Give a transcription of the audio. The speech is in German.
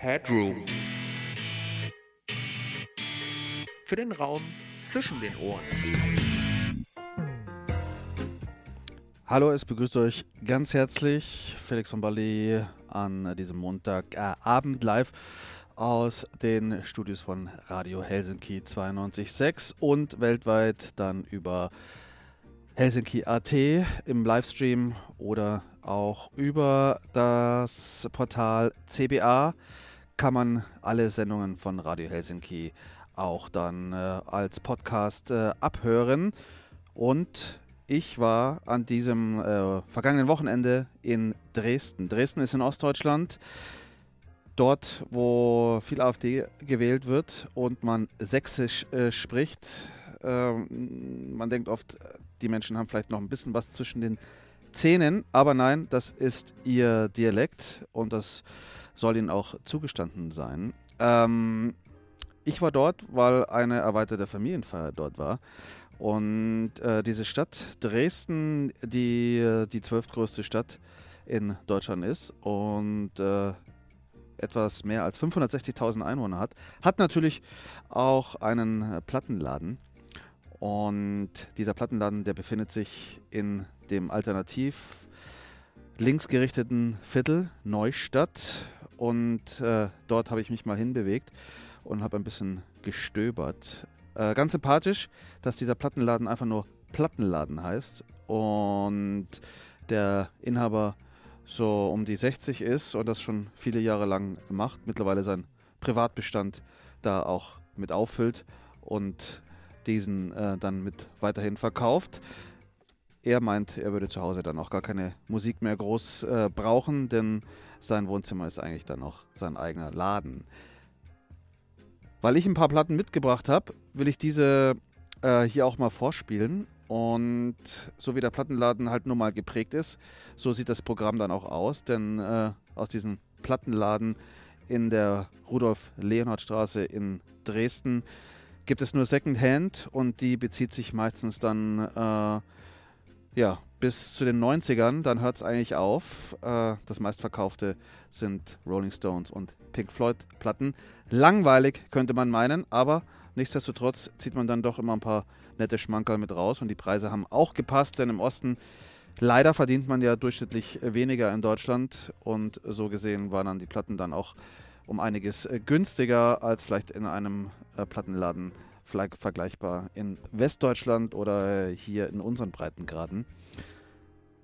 Headroom. Für den Raum zwischen den Ohren. Hallo, es begrüßt euch ganz herzlich Felix von Balli an diesem Montagabend live aus den Studios von Radio Helsinki 92.6 und weltweit dann über Helsinki.at im Livestream oder auch über das Portal CBA kann man alle Sendungen von Radio Helsinki auch dann als Podcast abhören. Und ich war an diesem vergangenen Wochenende in Dresden. Dresden ist in Ostdeutschland, dort wo viel AfD gewählt wird und man Sächsisch spricht. Man denkt oft, die Menschen haben vielleicht noch ein bisschen was zwischen den Zähnen, aber nein, das ist ihr Dialekt und das soll ihnen auch zugestanden sein. Ich war dort, weil eine erweiterte Familienfeier dort war. Und diese Stadt Dresden, die 12. größte Stadt in Deutschland ist und etwas mehr als 560.000 Einwohner hat natürlich auch einen Plattenladen. Und dieser Plattenladen, der befindet sich in dem alternativ linksgerichteten Viertel Neustadt. Und dort habe ich mich mal hinbewegt und habe ein bisschen gestöbert. Ganz sympathisch, dass dieser Plattenladen einfach nur Plattenladen heißt und der Inhaber so um die 60 ist und das schon viele Jahre lang macht, mittlerweile seinen Privatbestand da auch mit auffüllt und diesen dann mit weiterhin verkauft. Er meint, er würde zu Hause dann auch gar keine Musik mehr groß brauchen, denn sein Wohnzimmer ist eigentlich dann auch sein eigener Laden. Weil ich ein paar Platten mitgebracht habe, will ich diese hier auch mal vorspielen. Und so wie der Plattenladen halt nun mal geprägt ist, so sieht das Programm dann auch aus. Denn aus diesem Plattenladen in der Rudolf-Leonhard-Straße in Dresden gibt es nur Secondhand und die bezieht sich meistens dann bis zu den 90ern. Dann hört es eigentlich auf. Das meistverkaufte sind Rolling Stones und Pink Floyd Platten. Langweilig könnte man meinen, aber nichtsdestotrotz zieht man dann doch immer ein paar nette Schmankerl mit raus und die Preise haben auch gepasst, denn im Osten leider verdient man ja durchschnittlich weniger in Deutschland und so gesehen waren dann die Platten dann auch um einiges günstiger als vielleicht in einem Plattenladen vergleichbar in Westdeutschland oder hier in unseren Breitengraden.